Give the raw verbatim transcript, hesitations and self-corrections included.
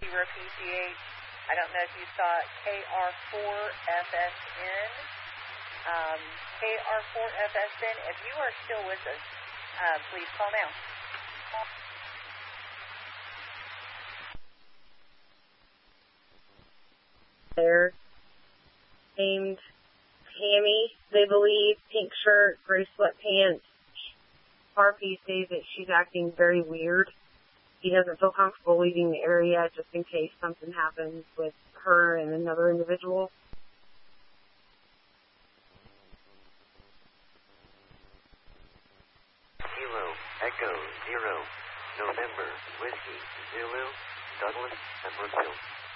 Zero P C H. I don't know if you saw K R four F S N. Um, K R four F S N, if you are still with us, uh, please call now. There, named Tammy, they believe, pink shirt, gray sweatpants. R P says that she's acting very weird. He doesn't feel comfortable leaving the area just in case something happens with her and another individual. Kilo, Echo, Zero, November, Whiskey, Zulu, Douglas, and Brazil.